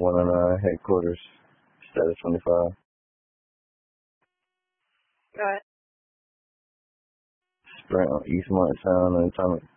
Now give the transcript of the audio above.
109 headquarters, status 25. Go ahead. Sprint on Eastmont Sound and Atomic.